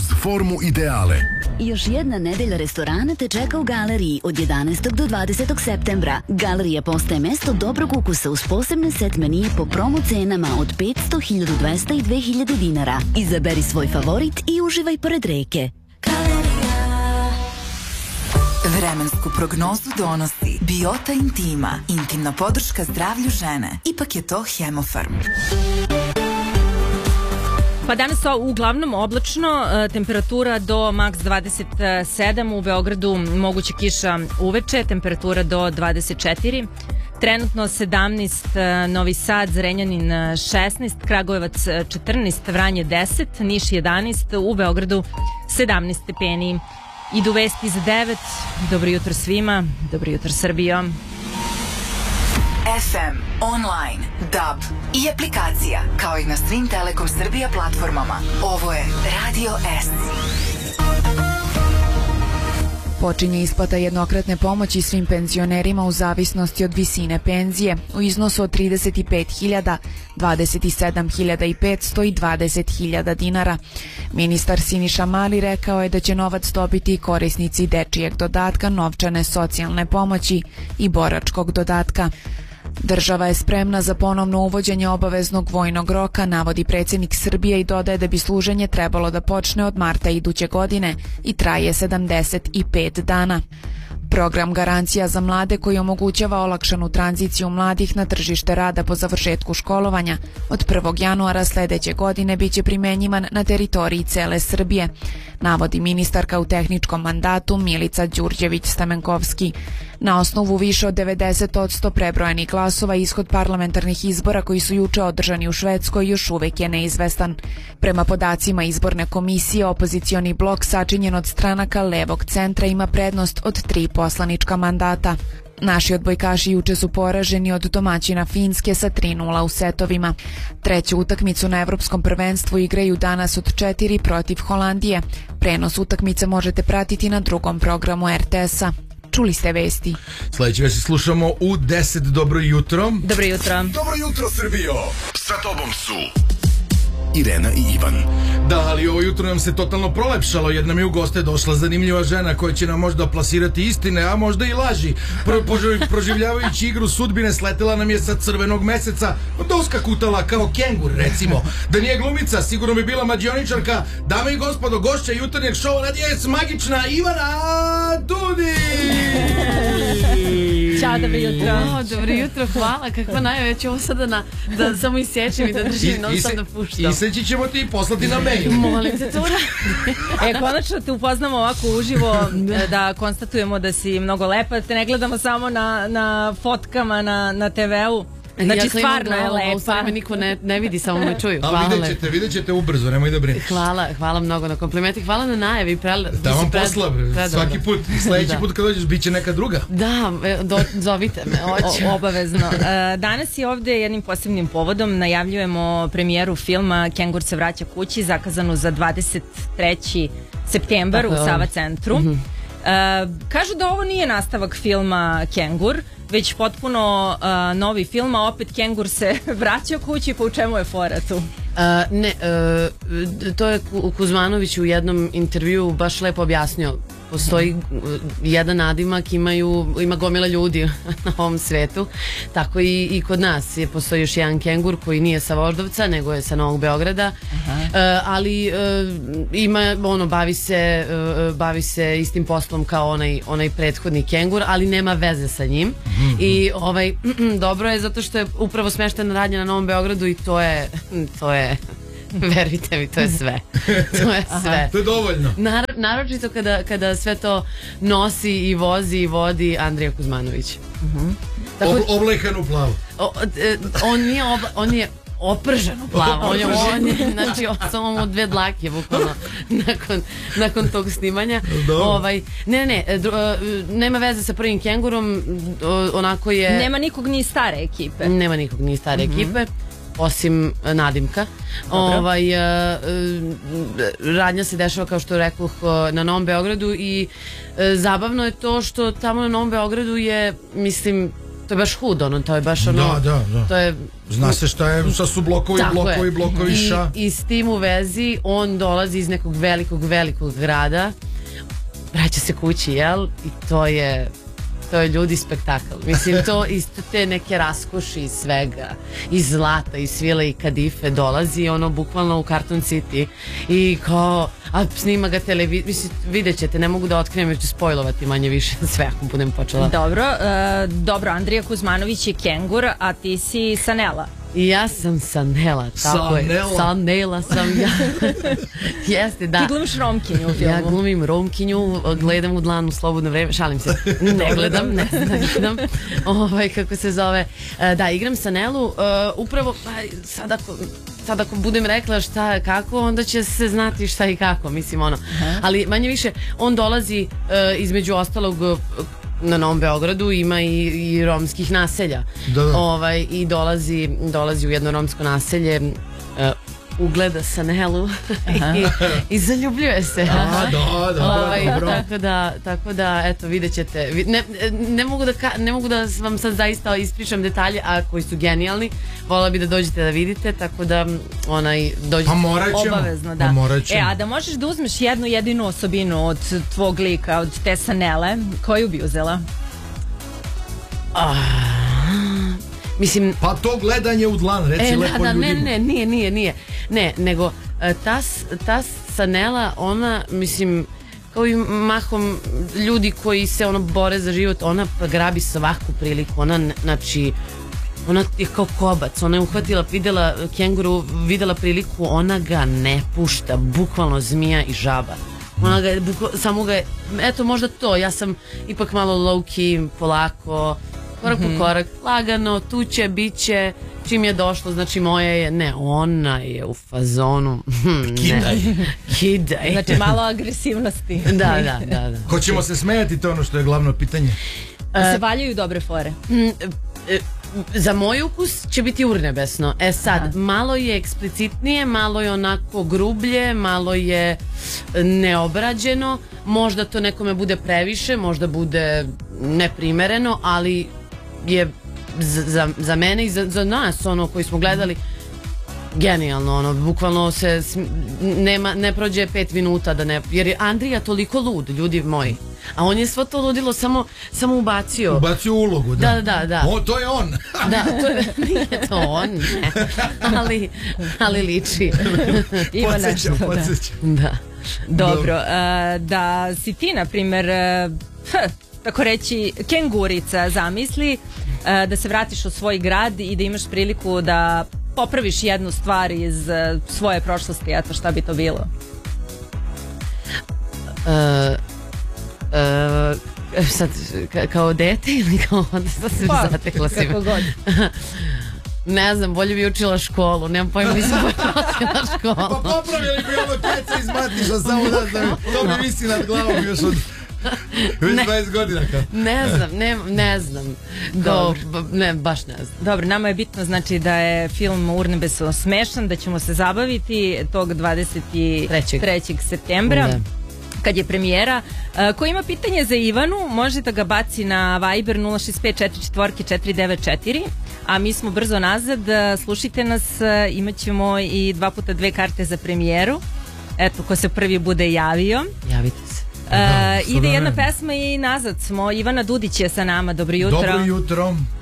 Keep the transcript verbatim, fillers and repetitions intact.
uz formu ideale. Još jedna nedelja restorana te čeka u galeriji od jedanaestog do dvadesetog septembra. Galerija postaje mesto dobrog ukusa uz posebne set menije po promo cenama od petsto, hiljadu dvesta i dve hiljade dinara. Izaberi svoj favorit i uživaj pored reke. Vremensku prognozu donosi Biota Intima, intimna podrška zdravlju žene. Ipak je to Hemofarm. Pa danas uglavnom oblačno, temperatura do maks dvadeset sedam, u Beogradu moguća kiša uveče, temperatura do dvadeset četiri, trenutno sedamnaest, Novi Sad, Zrenjanin šesnaest, Kragujevac četrnaest, Vranje deset, Niš jedanaest, u Beogradu sedamnaest stepeni. Idu vesti za devet. Dobro jutro svima, dobro jutro Srbijo. F M, online, D A B i aplikacija, kao i na svim Telekom Srbija platformama. Ovo je Radio S. Počinje isplata jednokratne pomoći svim penzionerima u zavisnosti od visine penzije u iznosu od trideset pet hiljada, dvadeset sedam hiljada petsto i dvadeset hiljada dinara. Ministar Siniša Mali rekao je da će novac dobiti korisnici dečijeg dodatka, novčane socijalne pomoći i boračkog dodatka. Država je spremna za ponovno uvođenje obaveznog vojnog roka, navodi predsjednik Srbije i dodaje da bi služenje trebalo da počne od marta iduće godine i traje sedamdeset pet dana. Program Garancija za mlade koji omogućava olakšanu tranziciju mladih na tržište rada po završetku školovanja od prvog januara sledeće godine biće primenjivan na teritoriji cele Srbije, navodi ministarka u tehničkom mandatu Milica Đurđević-Stamenkovski. Na osnovu više od devedeset posto prebrojanih glasova ishod parlamentarnih izbora koji su juče održani u Švedskoj još uvek je neizvestan. Prema podacima izborne komisije, opozicioni blok sačinjen od stranaka levog centra ima prednost od tri poslanička mandata. Naši odbojkaši juče su poraženi od domaćina Finske sa tri nula u setovima. Treću utakmicu na Evropskom prvenstvu igraju danas od četiri protiv Holandije. Prenos utakmice možete pratiti na drugom programu R T S-a. Čuli ste vesti. Sljedeće vesti slušamo u deset. Dobro jutro. Dobro jutro. Dobro jutro, Srbijo. Sa tobom su Irena i Ivan. Da, ali ovo jutro nam se totalno prolepšalo, jer nam je u goste došla zanimljiva žena koja će nam možda plasirati istine, a možda i laži. Pro, požu, proživljavajući igru sudbine, sletela nam je sa crvenog meseca, doska kutala kao kengur, recimo. Da nije glumica, sigurno bi bila mađioničarka. Dame i gospodo, gošća jutarnjeg šova Radija S, magična Ivana Tudi! Ćao, dobro jutro. O, dobro jutro, hvala, kakva najava, ja ću ovo sada na, da samo isječem i da držim, non sam da puštam. Iseći ćemo ti poslati na mail. Molim te, to E, konačno te upoznamo ovako uživo, da konstatujemo da si mnogo lepa, te ne gledamo samo na, na fotkama na, na te ve-u. Znači, stvarno je lepa. U stvari me niko ne, ne vidi, samo me čuju. Hvala. Ali vidjet ćete, vidjet ćete ubrzo, nemoj da brineš. Hvala, hvala mnogo na komplimenti, hvala na najavi. Pre, da vam pred, posla, pred, svaki put, sljedeći da. put kad dođeš, bit će neka druga. Da, do, zovite me, hoću. O, obavezno. Danas je ovdje jednim posebnim povodom, najavljujemo premijeru filma Kengur se vraća kući, zakazanu za dvadeset treći septembar u Sava centru. Mm-hmm. Uh, kažu da ovo nije nastavak filma Kengur, već potpuno uh, novi film, a opet Kengur se vraća kući, pa u čemu je fora tu? Uh, ne, uh, to je Kuzmanović u jednom intervjuu baš lepo objasnio. Postoji jedan nadimak, imaju, ima gomila ljudi na ovom svetu, tako i, i kod nas je postoji još jedan kengur koji nije sa Voždovca, nego je sa Novog Beograda. Uh, ali uh, ima, ono, bavi se, uh, bavi se istim poslom kao onaj, onaj prethodni kengur, ali nema veze sa njim. Mm-hmm. I ovaj, dobro je zato što je upravo smeštena radnja na Novom Beogradu i to je, to je verujte mi, to je sve. To je sve. Aha, to je dovoljno. Nar, naročito kada, kada sve to nosi i vozi i vodi Andrija Kuzmanović. Uh-huh. Tako, Ob, oblekan u plavu. O, e, on nije obla, on je opržen u plavu. On je, on je, znači, samo mu dve dlake bukvalno nakon, nakon tog snimanja. Ovaj, ne, ne, ne, nema veze sa prvim kengurom, onako je... Nema nikog ni stare ekipe. Nema nikog ni stare uh-huh. ekipe. Osim nadimka. Ovaj, radnja se dešava, kao što rekoh, na Novom Beogradu i zabavno je to što tamo na Novom Beogradu je, mislim, to je baš hud, ono, to je baš ono... Da, da, da. To je... Zna se šta je, šta su blokovi, Tako blokovi, je. blokovi, ša. I, I s tim u vezi, on dolazi iz nekog velikog, velikog grada, vraća se kući, jel? I to je... To je ljudi spektakl. Mislim, to isto te neke raskoši iz svega, iz zlata, iz svile i kadife dolazi, ono, bukvalno u Cartoon City i kao, a snima ga televizija, mislim, vidjet ćete, ne mogu da otkrijem jer ću spojlovati manje više sve ako budem počela. Dobro, e, dobro, Andrija Kuzmanović je kengur, a ti si Sanela. I ja sam Sanela, tako je. Sanela. Sanela sam ja. Jeste, da. Ti glumiš Romkinju u filmu. Ja glumim Romkinju, gledam u dlanu slobodno vreme, šalim se, ne gledam, ne znam, ovaj, kako se zove. E, da, igram Sanelu, uh, upravo, pa, sad ako, sad ako budem rekla šta, kako, onda će se znati šta i kako, mislim, ono. Aha. Ali manje više, on dolazi uh, između ostalog uh, na Novom Beogradu ima i, i romskih naselja. Da, da. Ovaj, i dolazi, dolazi u jedno romsko naselje, uh, ugleda Sanelu i, i zaljubljuje se. A, da, da, ovaj, dobro. tako da, tako da, eto, vidjet ćete. Ne, ne, mogu da ka, ne mogu da vam sad zaista ispričam detalje, a koji su genijalni. Vola bi da dođete da vidite, tako da onaj, dođete. Pa morat ćemo. Obavezno, da. Pa morat ćemo. E, a da možeš da uzmeš jednu jedinu osobinu od tvog lika, od te Sanele, koju bi uzela? Ah, mislim... Pa to gledanje u dlan, reci e, lepo da, da, ljudima. ne, ne, nije, nije, nije. Ne, nego ta, ta Sanela, ona, mislim, kao i mahom ljudi koji se ono bore za život, ona grabi svaku priliku, ona, znači, ona je kao kobac, ona je uhvatila, videla kenguru, videla priliku, ona ga ne pušta, bukvalno zmija i žaba. Ona ga je, samo ga je, eto možda to, ja sam ipak malo low key, polako, korak po korak, lagano, tu će, bit će, čim je došlo, znači moje je, ne, ona je u fazonu, hm, Kidaj. ne, kidaj. Znači malo agresivnosti. Da, da, da, da. Hoćemo se smejati, to je ono što je glavno pitanje. Da se valjaju dobre fore. Mm, e, za moj ukus će biti urnebesno. E sad, aha, malo je eksplicitnije, malo je onako grublje, malo je neobrađeno, možda to nekome bude previše, možda bude neprimereno, ali je za, za mene i za, za nas, ono koji smo gledali, genijalno, ono, bukvalno se nema, ne prođe pet minuta da ne, jer je Andrija toliko lud, ljudi moji, a on je svo to ludilo samo, samo ubacio ubacio ulogu, da, da, da, da. O, to je on. Da, to je, nije to on, ne, ali, ali liči. Ima Podseća, nešto, podseća. Da. da. Dobro, uh, da si ti, na primer, uh, tako reći, kengurica, zamisli uh, da se vratiš u svoj grad i da imaš priliku da popraviš jednu stvar iz uh, svoje prošlosti, eto šta bi to bilo? Uh, uh, sad, ka, kao dete ili kao onda se pa, zatekla si kako god. Ne znam, bolje bi učila školu, nemam pojma, nisam učila školu. Pa popravili bi ono keca iz Matiša, samo da znam, to mi visi nad glavom još od već dvadeset godina kao. Ne znam, ne, ne znam. Do, ne, baš ne znam. Dobro, nama je bitno znači da je film Urnebesno smešan, da ćemo se zabaviti tog dvadeset trećeg septembra. Da. Kad je premijera. Ko ima pitanje za Ivanu, može da ga baci na Viber nula šest pet četiri četiri četiri devet četiri, a mi smo brzo nazad, slušajte nas, imat ćemo i dva puta dve karte za premijeru. Eto, ko se prvi bude javio. Javite se. Uh, ide jedna pesma i nazad smo. Ivana Dudić je sa nama, dobro jutro. Dobro jutro.